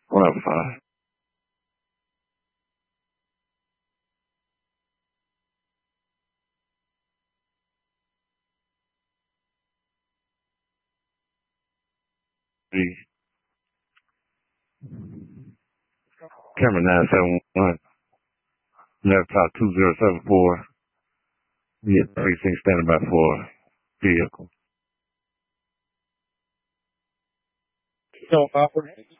105. Camera 971. Laptop 2074. Yeah, precinct standing by for vehicle. So,